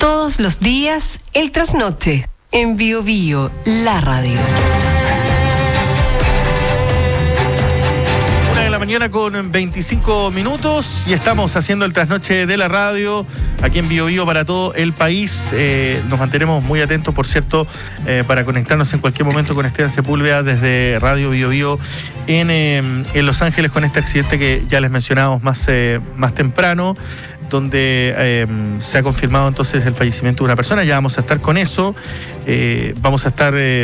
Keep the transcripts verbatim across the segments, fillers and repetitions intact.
Todos los días, el trasnoche. En Bio Bio, la radio. Una de la mañana con veinticinco minutos y estamos haciendo el trasnoche de la radio aquí en Bio Bio para todo el país. Eh, nos mantenemos muy atentos, por cierto, eh, para conectarnos en cualquier momento con Esteban Sepúlveda desde Radio Bio Bio en, eh, en Los Ángeles con este accidente que ya les mencionábamos más, eh, más temprano, donde eh, se ha confirmado entonces el fallecimiento de una persona. Ya vamos a estar con eso, eh, vamos a estar, eh,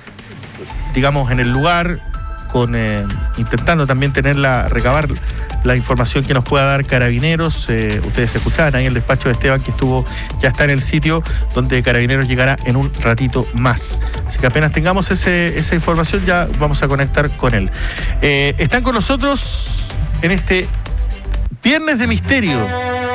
digamos, en el lugar, con eh, intentando también tener la, recabar la información que nos pueda dar Carabineros. Eh, ustedes escuchaban ahí el despacho de Esteban, que estuvo, ya está en el sitio, donde Carabineros llegará en un ratito más. Así que apenas tengamos ese, esa información, ya vamos a conectar con él. Eh, están con nosotros en este Viernes de Misterio,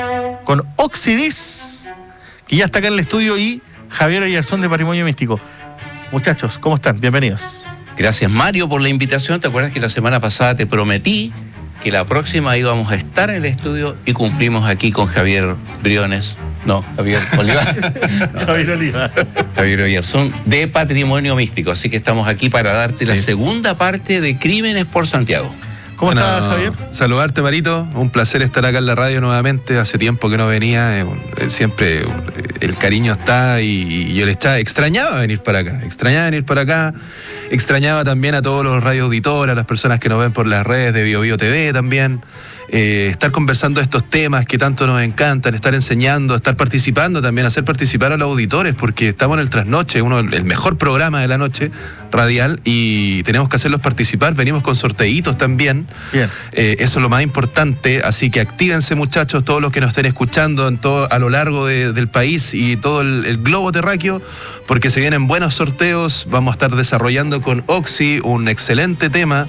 con Oxidis, que ya está acá en el estudio, y Javier Oyarzún de Patrimonio Místico. Muchachos, ¿cómo están? Bienvenidos. Gracias, Mario, por la invitación. ¿Te acuerdas que la semana pasada te prometí que la próxima íbamos a estar en el estudio y cumplimos aquí con Javier Briones? No, Javier Oliva. no, Javier Oliva. Javier Oyarzún de Patrimonio Místico. Así que estamos aquí para darte sí. la segunda parte de Crímenes por Santiago. ¿Cómo bueno, estás, Javier? Saludarte, Marito. Un placer estar acá en la radio nuevamente. Hace tiempo que no venía. Eh, siempre el cariño está y yo le estaba, extrañaba venir para acá. Extrañaba venir para acá. Extrañaba también a todos los radioauditores, a las personas que nos ven por las redes de Bio Bio T V también. Eh, estar conversando de estos temas que tanto nos encantan, estar enseñando, estar participando también, hacer participar a los auditores, porque estamos en el trasnoche, uno el mejor programa de la noche radial, y tenemos que hacerlos participar. Venimos con sorteitos también. Bien. Eh, eso es lo más importante, así que actívense, muchachos, todos los que nos estén escuchando en todo, a lo largo de, del país y todo el, el globo terráqueo, porque se vienen buenos sorteos. Vamos a estar desarrollando con Oxy un excelente tema,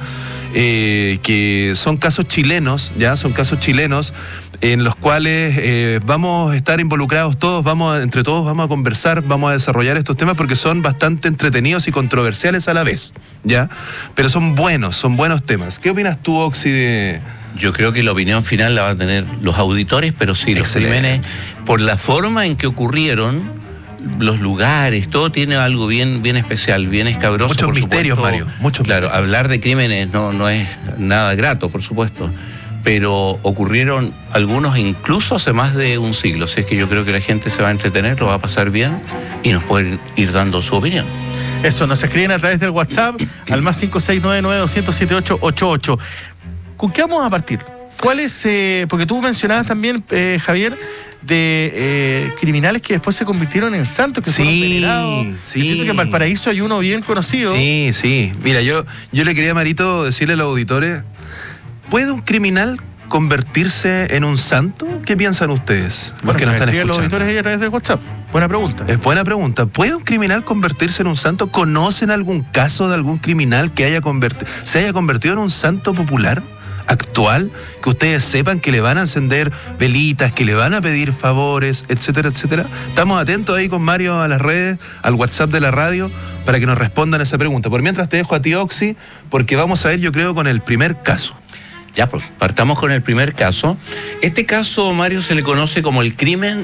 eh, que son casos chilenos, ya son casos chilenos en los cuales eh, vamos a estar involucrados todos, vamos a, entre todos vamos a conversar, vamos a desarrollar estos temas porque son bastante entretenidos y controversiales a la vez, ¿ya? Pero son buenos, son buenos temas. ¿Qué opinas tú, Oxy, de...? Yo creo que la opinión final la van a tener los auditores, pero sí, los Excelente. crímenes, por la forma en que ocurrieron, los lugares, todo tiene algo bien, bien especial, bien escabroso. Muchos por misterios, supuesto. Mario, muchos Claro, misterios. hablar de crímenes no, no es nada grato, por supuesto, pero ocurrieron algunos incluso hace más de un siglo. Así es que yo creo que la gente se va a entretener, lo va a pasar bien y nos pueden ir dando su opinión. Eso, nos escriben a través del WhatsApp al más cinco seis nueve nueve dos cero siete siete ocho ocho ocho. ¿Con qué vamos a partir? ¿Cuál es? Eh, porque tú mencionabas también, eh, Javier, de eh, criminales que después se convirtieron en santos, que Sí, fueron venerados. sí. Entiendo que en Valparaíso hay uno bien conocido. Sí, sí. Mira, yo, yo le quería, Marito, decirle a los auditores, ¿puede un criminal convertirse en un santo? ¿Qué piensan ustedes? Los Bueno, que nos están escriben los escuchando. auditores ahí a través del WhatsApp. Buena pregunta. Es buena pregunta. ¿Puede un criminal convertirse en un santo? ¿Conocen algún caso de algún criminal que haya converti- se haya convertido en un santo popular actual? Que ustedes sepan que le van a encender velitas, que le van a pedir favores, etcétera, etcétera. Estamos atentos ahí con Mario a las redes, al WhatsApp de la radio, para que nos respondan esa pregunta. Por mientras te dejo a ti, Oxy, porque vamos a ir, yo creo, con el primer caso. Ya, pues, partamos con el primer caso. Este caso, Mario, se le conoce como el crimen